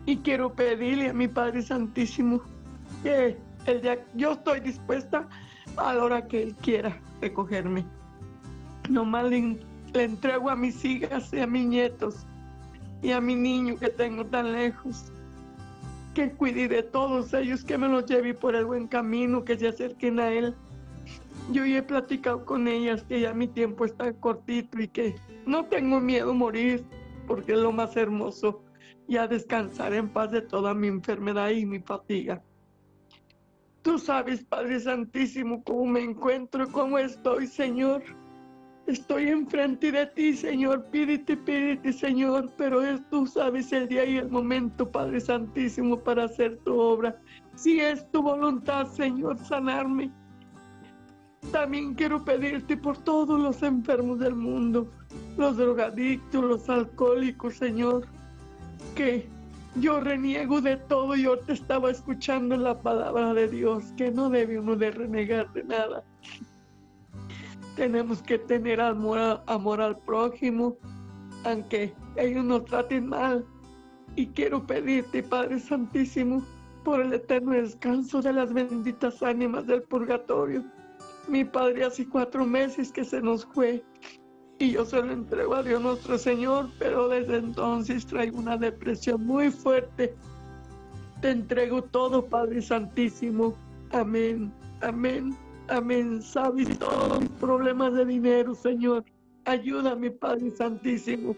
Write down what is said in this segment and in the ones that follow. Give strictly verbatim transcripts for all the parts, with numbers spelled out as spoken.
Y quiero pedirle a mi Padre Santísimo que el día, yo estoy dispuesta a la hora que Él quiera recogerme. Nomás le, le entrego a mis hijas y a mis nietos y a mi niño que tengo tan lejos. Que cuide de todos ellos, que me los lleve por el buen camino, que se acerquen a Él. Yo ya he platicado con ellas que ya mi tiempo está cortito y que no tengo miedo a morir, porque es lo más hermoso, y a descansar en paz de toda mi enfermedad y mi fatiga. Tú sabes, Padre Santísimo, cómo me encuentro, cómo estoy, Señor. Estoy enfrente de ti, Señor, pídete, pídete, Señor, pero es, tú sabes el día y el momento, Padre Santísimo, para hacer tu obra. Si es tu voluntad, Señor, sanarme. También quiero pedirte por todos los enfermos del mundo, los drogadictos, los alcohólicos, Señor, que yo reniego de todo. Yo te estaba escuchando la palabra de Dios, que no debe uno de renegar de nada. Tenemos que tener amor, amor al prójimo, aunque ellos nos traten mal. Y quiero pedirte, Padre Santísimo, por el eterno descanso de las benditas ánimas del purgatorio. Mi padre hace cuatro meses que se nos fue y yo se lo entrego a Dios nuestro Señor, pero desde entonces traigo una depresión muy fuerte. Te entrego todo, Padre Santísimo. Amén, amén, amén. Sabes todos mis problemas de dinero, Señor. Ayúdame, Padre Santísimo.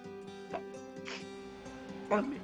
Amén.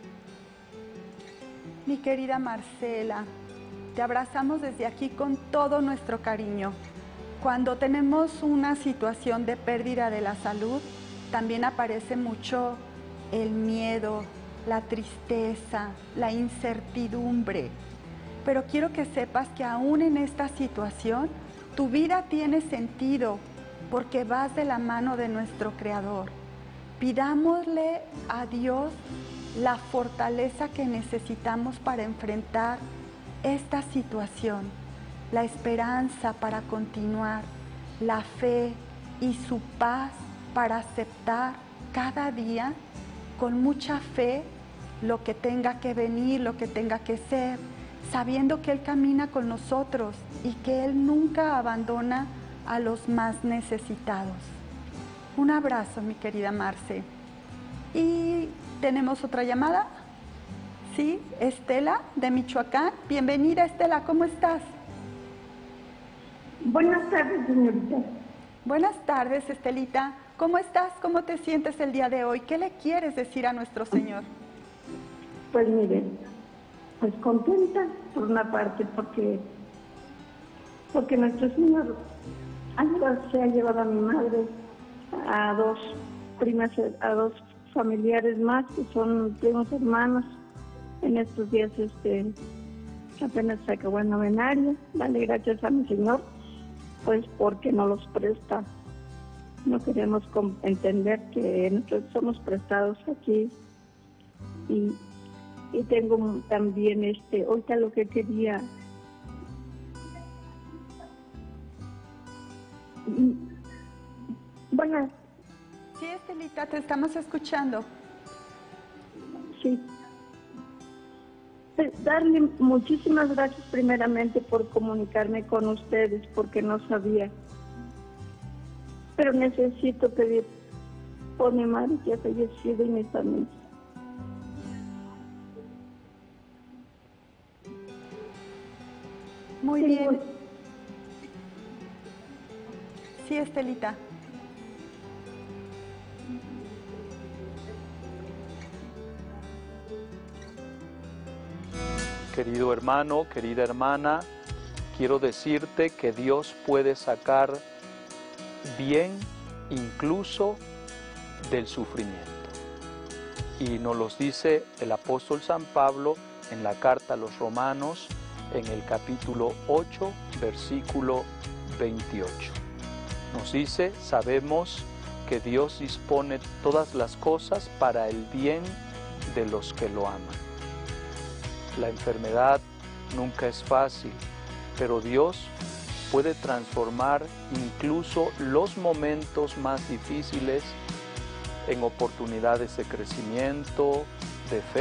Mi querida Marcela, te abrazamos desde aquí con todo nuestro cariño. Cuando tenemos una situación de pérdida de la salud, también aparece mucho el miedo, la tristeza, la incertidumbre. Pero quiero que sepas que aún en esta situación, tu vida tiene sentido porque vas de la mano de nuestro Creador. Pidámosle a Dios la fortaleza que necesitamos para enfrentar esta situación, la esperanza para continuar, la fe y su paz para aceptar cada día con mucha fe lo que tenga que venir, lo que tenga que ser, sabiendo que Él camina con nosotros y que Él nunca abandona a los más necesitados. Un abrazo, mi querida Marce. Y tenemos otra llamada. Sí, Estela de Michoacán. Bienvenida, Estela, ¿cómo estás? Buenas tardes, señorita. Buenas tardes, Estelita. ¿Cómo estás? ¿Cómo te sientes el día de hoy? ¿Qué le quieres decir a nuestro Señor? Pues mire, pues contenta por una parte porque, porque nuestro Señor se ha llevado a mi madre, a dos primas, a dos familiares más que son primos hermanos. En estos días este, apenas se acabó el novenario. Dale gracias a mi Señor, pues porque no los presta. No queremos entender que nosotros somos prestados aquí. Y, y tengo también, este, ahorita lo que quería... Bueno. Sí, Estelita, te estamos escuchando. Sí. Darle muchísimas gracias primeramente por comunicarme con ustedes, porque no sabía. Pero necesito pedir por mi madre que ha fallecido y mi familia. Muy sí, bien. Bueno. Sí, Estelita. Querido hermano, querida hermana, quiero decirte que Dios puede sacar bien incluso del sufrimiento. Y nos los dice el apóstol San Pablo en la carta a los Romanos, en el capítulo ocho, versículo veintiocho. Nos dice, sabemos que Dios dispone todas las cosas para el bien de los que lo aman. La enfermedad nunca es fácil, pero Dios puede transformar incluso los momentos más difíciles en oportunidades de crecimiento, de fe.